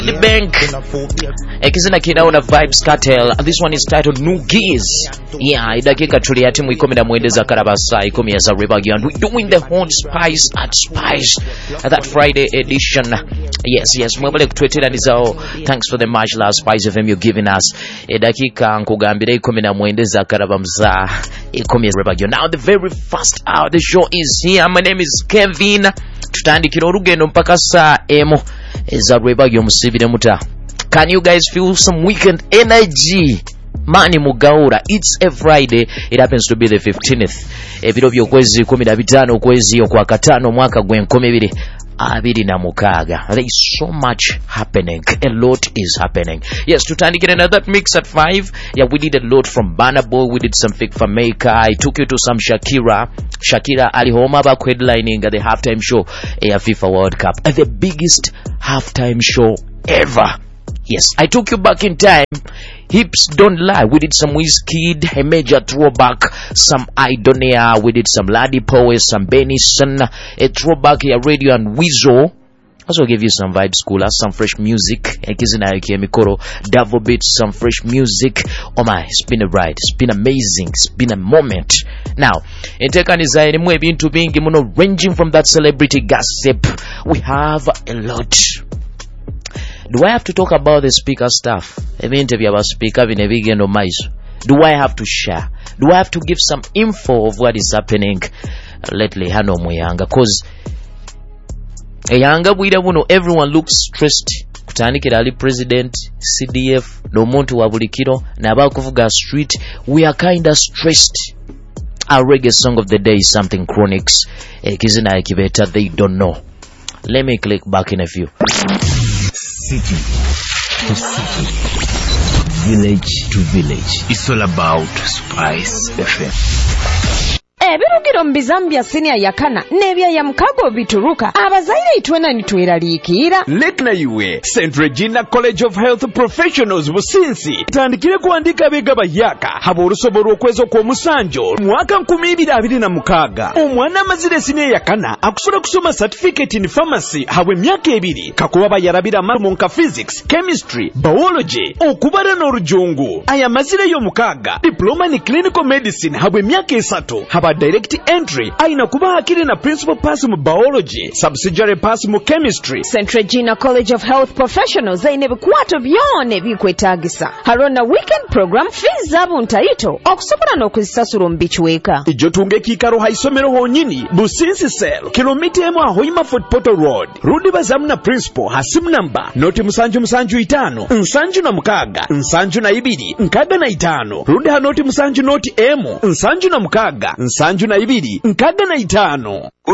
The bank. Ekizina kinaona Vibes Cartel. This one is titled New Gears. Yeah, idakika tulia timu 11 za Karabasa 10 za Rebagi, and we're doing the Horn Spice at Spice that Friday edition. Yes, mwebale kutwetera nizao. Thanks for the much last Spice FM you're giving us. Idakika nkugambire 11 za Karabamza 10 za Rebagi. Now the very first hour the show is here. My name is Kevin. Tutandikira orugendo mpaka saa emo za Rebagi omusibire muta. Can you guys feel some weekend energy? Mani mugaura. It's a Friday. It happens to be the 15th. Ebiro byokwezi 15 kwezi okwa katano mwaka gwe 2026. There is so much happening. A lot is happening. Yes, tutandikira another mix at 5. Yeah, we did a lot from Burna Boy. We did some Fik Fameka. I took you to some Shakira alihoma back headlining at the halftime show at FIFA World Cup. The biggest halftime show ever. Yes, I took you back in time. Hips don't lie. We did some Wizkid, a major throwback, some Idonia. We did some Ladipo, some Benison, a throwback here, Radio and Weasel. Also give you some vibe school, some fresh music. Ekizina yake mikoro, Davo Beats, some fresh music. Oh my, it's been a ride. It's been amazing. It's been a moment. Now, intekaniza enimwe bintu bingi muno, ranging from that celebrity gossip. We have a lot. Do I have to talk about the speaker stuff? Interview about speaker in a weekend or mice. Do I have to share? Do I have to give some info of what is happening lately? Hano muyanga, cause yanga bwira buno everyone looks stressed. Kutandikira ali president, CDF, no muntu wabulikiro na kuvuga street. We are kinda stressed. Our reggae song of the day is something Chronics. Kizina ekibeta they don't know. Let me click back in a few. City to city, village to village. It's all about Spice FM. Ebirugiro mbizambia senior yakana nebya ya mkago bituruka abazaire itwena nitweraliikira lekna yuwe St. Regina College of Health Professionals businsi tandikire kuandika bega bayaka habo rusoboro kwezo kwa musanjo mwaka 2026 omwana amazire senior yakana akusura kusoma certificate in pharmacy hawe myaka 2 kakuba bayarabira monka physics chemistry biology okubara n'orujungu aya mazire yo mukaga diploma in clinical medicine hawe myaka 3 haba direct entry aina kuba akiri na principal pass mu biology subsidiary pass mu chemistry. St. Regina College of Health Professionals zaine bikwato byone bikwetagisa harona weekend program fees zabo ntaito okusobola n'okuzisasula mbichweka ijo tunge kikaro haisomero honyini businsi sell kilomita emu ahoima Fort Portal Road rudi bazamu na principal hasimu namba noti musanju 5 nsanju na mukaga nsanju na 2 nkaga na 5 rudi hanoti musanju noti emu nsanju na mukaga nsanju na 2 nkaga na 5.